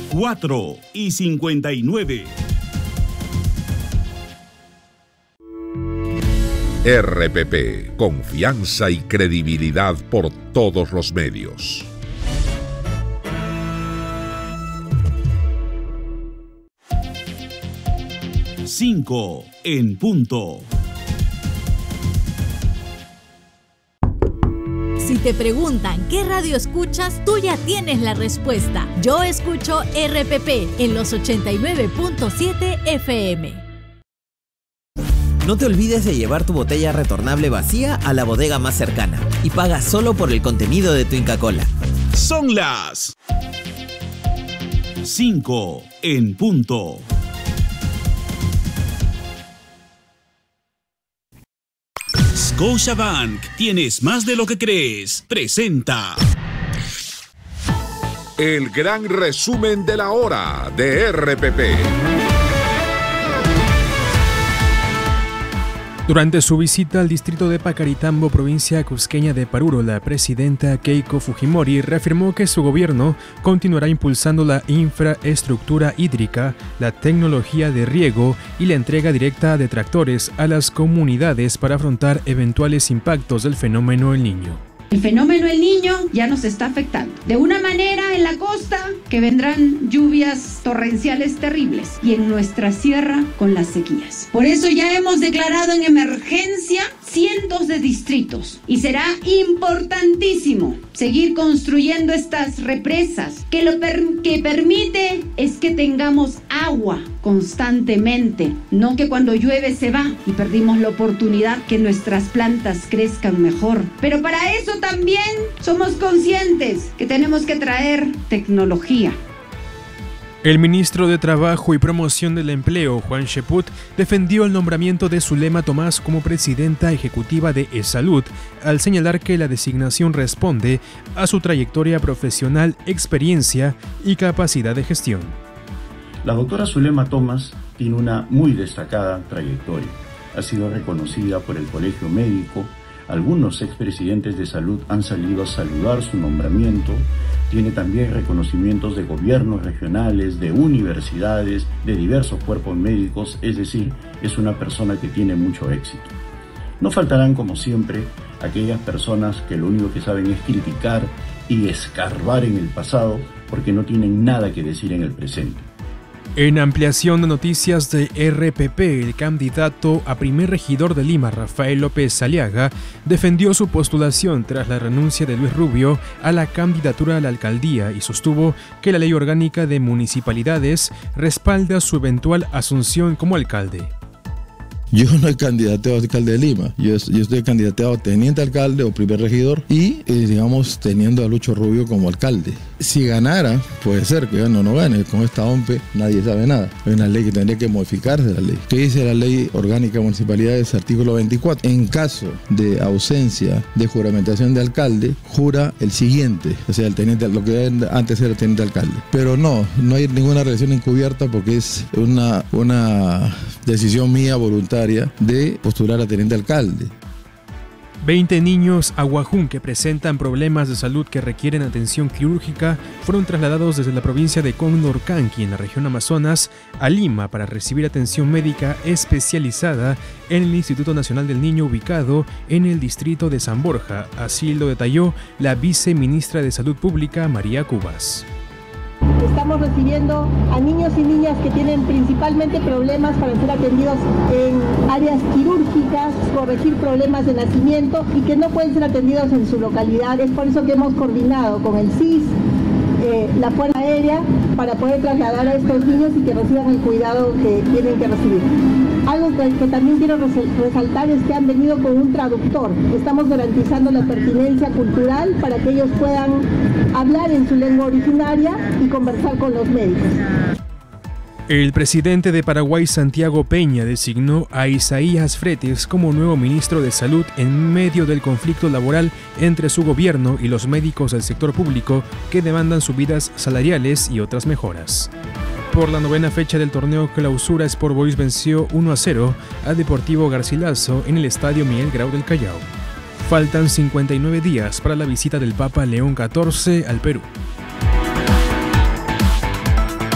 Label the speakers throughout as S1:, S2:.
S1: 4:59.
S2: RPP, confianza y credibilidad por todos los medios.
S1: Cinco en punto.
S3: Si te preguntan qué radio escuchas, tú ya tienes la respuesta. Yo escucho RPP en los 89.7 FM.
S4: No te olvides de llevar tu botella retornable vacía a la bodega más cercana y paga solo por el contenido de tu Inca Kola.
S1: Son las 5 en punto. Scotiabank, tienes más de lo que crees. Presenta
S2: el gran resumen de la hora de RPP.
S5: Durante su visita al distrito de Pacaritambo, provincia cusqueña de Paruro, la presidenta Keiko Fujimori reafirmó que su gobierno continuará impulsando la infraestructura hídrica, la tecnología de riego y la entrega directa de tractores a las comunidades para afrontar eventuales impactos del fenómeno El Niño.
S6: El fenómeno El Niño ya nos está afectando. De una manera en la costa, que vendrán lluvias torrenciales terribles, y en nuestra sierra con las sequías. Por eso ya hemos declarado en emergencia cientos de distritos y será importantísimo seguir construyendo estas represas que lo que permite es que tengamos agua constantemente, no que cuando llueve se va y perdimos la oportunidad que nuestras plantas crezcan mejor. Pero para eso también somos conscientes que tenemos que traer tecnología.
S5: El ministro de Trabajo y Promoción del Empleo, Juan Cheput, defendió el nombramiento de Zulema Tomás como presidenta ejecutiva de eSalud, al señalar que la designación responde a su trayectoria profesional, experiencia y capacidad de gestión.
S7: La doctora Zulema Tomás tiene una muy destacada trayectoria. Ha sido reconocida por el Colegio Médico. Algunos expresidentes de salud han salido a saludar su nombramiento. Tiene también reconocimientos de gobiernos regionales, de universidades, de diversos cuerpos médicos, es decir, es una persona que tiene mucho éxito. No faltarán, como siempre, aquellas personas que lo único que saben es criticar y escarbar en el pasado porque no tienen nada que decir en el presente.
S5: En ampliación de noticias de RPP, el candidato a primer regidor de Lima, Rafael López Aliaga, defendió su postulación tras la renuncia de Luis Rubio a la candidatura a la alcaldía y sostuvo que la ley orgánica de municipalidades respalda su eventual asunción como alcalde.
S8: Yo no he candidateado a alcalde de Lima, yo estoy candidateado a teniente alcalde o primer regidor y, digamos, teniendo a Lucho Rubio como alcalde. Si ganara, puede ser que gane o no gane, con esta OMPE nadie sabe nada. Hay una ley que tendría que modificarse la ley. ¿Qué dice la ley orgánica de municipalidades, artículo 24? En caso de ausencia de juramentación de alcalde, jura el siguiente, o sea, el teniente, lo que antes era teniente alcalde. Pero no hay ninguna relación encubierta porque es una decisión mía voluntaria de postular a teniente alcalde.
S5: 20 niños aguajún que presentan problemas de salud que requieren atención quirúrgica fueron trasladados desde la provincia de Condorcanqui, en la región Amazonas, a Lima para recibir atención médica especializada en el Instituto Nacional del Niño ubicado en el distrito de San Borja. Así lo detalló la viceministra de Salud Pública, María Cubas.
S9: Estamos recibiendo a niños y niñas que tienen principalmente problemas para ser atendidos en áreas quirúrgicas, corregir problemas de nacimiento y que no pueden ser atendidos en su localidad. Es por eso que hemos coordinado con el CIS, la Fuerza Aérea, para poder trasladar a estos niños y que reciban el cuidado que tienen que recibir. Algo que también quiero resaltar es que han venido con un traductor. Estamos garantizando la pertinencia cultural para que ellos puedan hablar en su lengua originaria y conversar con los médicos.
S5: El presidente de Paraguay, Santiago Peña, designó a Isaías Fretes como nuevo ministro de Salud en medio del conflicto laboral entre su gobierno y los médicos del sector público que demandan subidas salariales y otras mejoras. Por la novena fecha del torneo Clausura, Sport Boys venció 1-0 a Deportivo Garcilaso en el Estadio Miguel Grau del Callao. Faltan 59 días para la visita del Papa León XIV al Perú.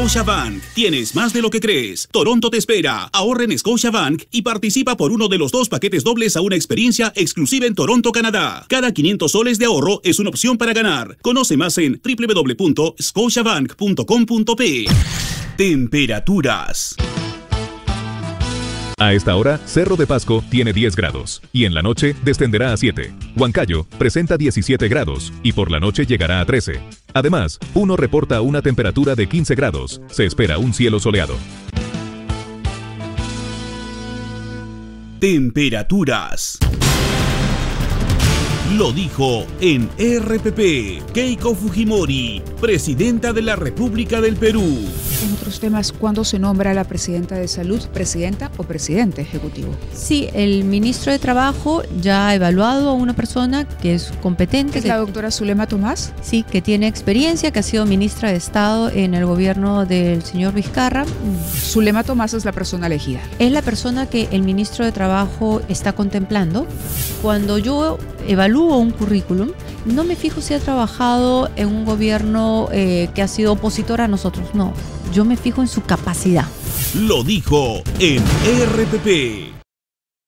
S1: Scotiabank. Tienes más de lo que crees. Toronto te espera. Ahorra en Scotiabank y participa por uno de los 2 paquetes dobles a una experiencia exclusiva en Toronto, Canadá. Cada 500 soles de ahorro es una opción para ganar. Conoce más en www.scotiabank.com.pe. Temperaturas.
S10: A esta hora, Cerro de Pasco tiene 10 grados y en la noche descenderá a 7. Huancayo presenta 17 grados y por la noche llegará a 13. Además, Puno reporta una temperatura de 15 grados. Se espera un cielo soleado.
S1: Temperaturas. Lo dijo en RPP Keiko Fujimori, presidenta de la República del Perú.
S11: En otros temas, ¿cuándo se nombra a la presidenta de Salud, presidenta o presidente ejecutivo?
S12: Sí, el ministro de Trabajo ya ha evaluado a una persona que es competente.
S11: ¿Es la doctora Zulema Tomás?
S12: Sí, que tiene experiencia, que ha sido ministra de Estado en el gobierno del señor Vizcarra.
S11: Zulema Tomás es la persona elegida.
S12: Es la persona que el ministro de Trabajo está contemplando. Cuando yo evalúo un currículum, no me fijo si ha trabajado en un gobierno que ha sido opositor a nosotros, no. Yo me fijo en su capacidad.
S1: Lo dijo en RPP.